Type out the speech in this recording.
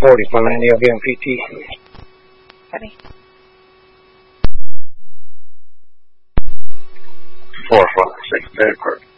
40 for Lanny again, PT. Ready? 456, dead correct.